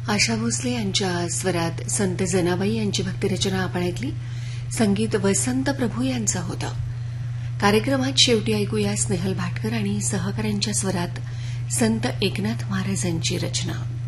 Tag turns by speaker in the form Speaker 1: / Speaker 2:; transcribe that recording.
Speaker 1: आशा भोसले यांच्या स्वरात संत जनाबाई यांची भक्तिरचना आपण ऐकली. संगीत वसंत प्रभू यांचं होतं. कार्यक्रमात शेवटी ऐकूया स्नेहल भाटकर आणि सहकाऱ्यांच्या स्वरात संत एकनाथ महाराजांची रचना.